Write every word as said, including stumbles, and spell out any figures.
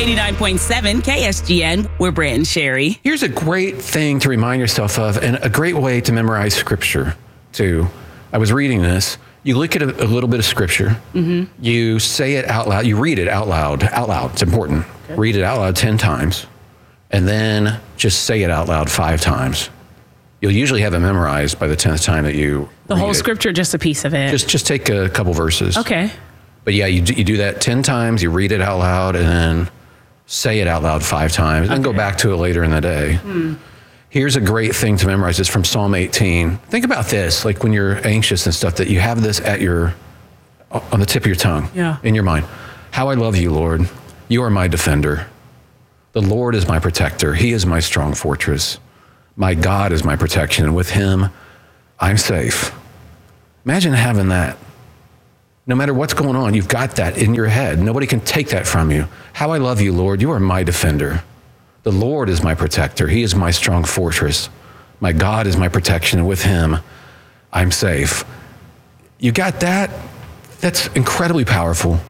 eighty-nine point seven K S G N, we're Brent and Sherry. Here's a great thing to remind yourself of, and a great way to memorize scripture, too. I was reading this. You look at a, a little bit of scripture. Mm-hmm. You say it out loud. You read it out loud. Out loud. It's important. Okay. Read it out loud ten times, and then just say it out loud five times. You'll usually have it memorized by the tenth time that you The whole scripture, it. just a piece of it. Just just take a couple verses. Okay. But yeah, you do, you do that ten times, you read it out loud, and then say it out loud five times, and okay. then go back to it later in the day. Hmm. Here's a great thing to memorize. It's from Psalm eighteen. Think about this, like when you're anxious and stuff, that you have this at your, on the tip of your tongue, yeah. in your mind. How I love you, Lord. You are my defender. The Lord is my protector. He is my strong fortress. My God is my protection, and with him, I'm safe. Imagine having that. No matter what's going on, you've got that in your head. Nobody can take that from you. How I love you, Lord. You are my defender. The Lord is my protector. He is my strong fortress. My God is my protection, and with him, I'm safe. You got that? That's incredibly powerful.